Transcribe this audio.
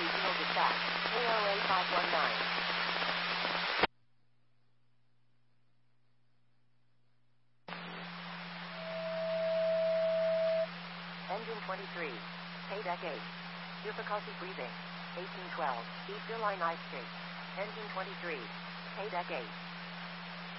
Regional Dispatch, KOA 519. Engine 23. Paydeck 8. Difficulty breathing. 1812. Easter Line Ice Street. Engine 23. Paydeck 8.